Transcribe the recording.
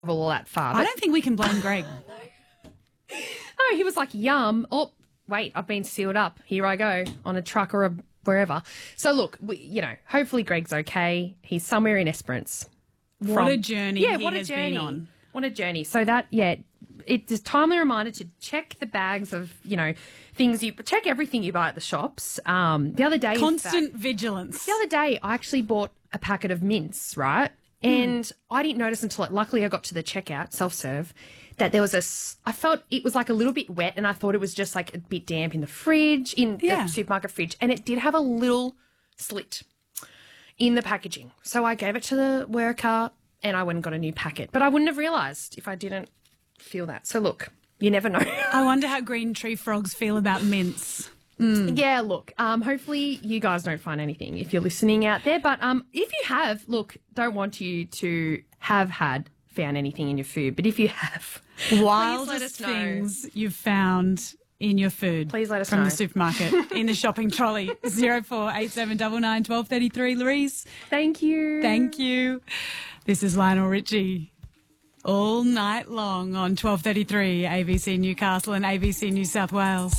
all that far. I don't think we can blame Greg. No, he was like, yum. Oh, wait, I've been sealed up. Here I go on a truck or wherever. So, look, hopefully Greg's okay. He's somewhere in Esperance. What a journey he has been on. What a journey. So it's a timely reminder to check the bags of, things check everything you buy at the shops. The other day. Constant vigilance. The other day, I actually bought a packet of mints, right? And I didn't notice until, luckily I got to the checkout, self-serve, that there was I felt it was like a little bit wet, and I thought it was just like a bit damp in the fridge, in the supermarket fridge. And it did have a little slit in the packaging. So I gave it to the worker and I went and got a new packet. But I wouldn't have realised if I didn't feel that. So look, you never know. I wonder how green tree frogs feel about mints. Yeah, look, hopefully you guys don't find anything if you're listening out there. But if you have, look, don't want you to have found anything in your food. But if you have, wildest things you've found in your food. Please let us from know. The supermarket, in the shopping trolley. 048799 1233. Louise. Thank you. Thank you. This is Lionel Richie. All night long on 1233 ABC Newcastle and ABC New South Wales.